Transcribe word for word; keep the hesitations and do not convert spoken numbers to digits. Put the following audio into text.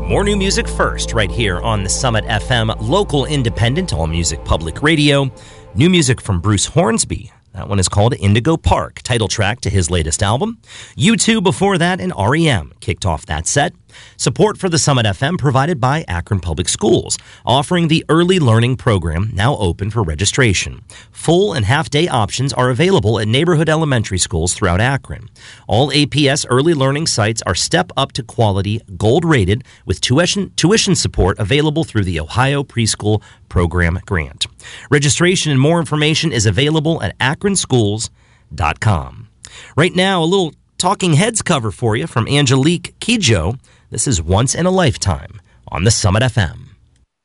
More new music first, right here on the Summit F M, local independent, all music public radio. New music from Bruce Hornsby. That one is called Indigo Park, title track to his latest album. U two before that and R E M kicked off that set. Support for the Summit F M provided by Akron Public Schools, offering the Early Learning Program, now open for registration. Full and half-day options are available at neighborhood elementary schools throughout Akron. All A P S Early Learning sites are Step Up to Quality, gold-rated, with tuition, tuition support available through the Ohio Preschool Program Grant. Registration and more information is available at akron schools dot com. Right now, a little Talking Heads cover for you from Angelique Kidjo. This is Once in a Lifetime on the Summit F M.